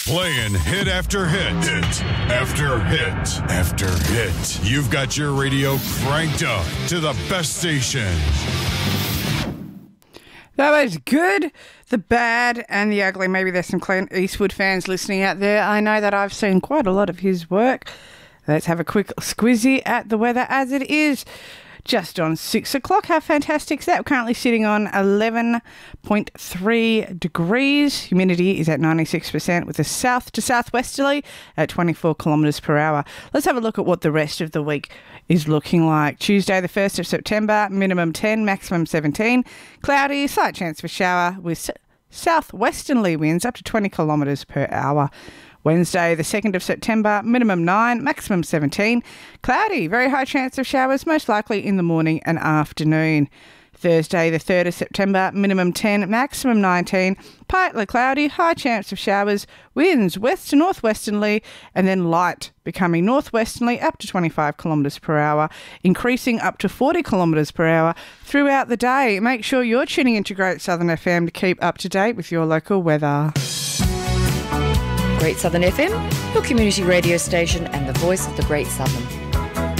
Playing hit after hit, hit after hit after hit. You've got your radio cranked up to the best station. That was good, the bad, and the ugly. Maybe there's some Clint Eastwood fans listening out there. I know that I've seen quite a lot of his work. Let's have a quick squizzy at the weather as it is. Just on 6 o'clock. How fantastic is that? We're currently sitting on 11.3 degrees. Humidity is at 96% with a south to southwesterly at 24 kilometres per hour. Let's have a look at what the rest of the week is looking like. Tuesday, the 1st of September, minimum 10, maximum 17. Cloudy, slight chance for shower with southwesterly winds up to 20 kilometres per hour. Wednesday, the 2nd of September, minimum 9, maximum 17. Cloudy, very high chance of showers, most likely in the morning and afternoon. Thursday, the 3rd of September, minimum 10, maximum 19. Partly cloudy, high chance of showers, winds west to northwesterly, and then light becoming northwesterly up to 25 kilometres per hour, increasing up to 40 kilometres per hour throughout the day. Make sure you're tuning into Great Southern FM to keep up to date with your local weather. Great Southern FM, your community radio station and the voice of the Great Southern.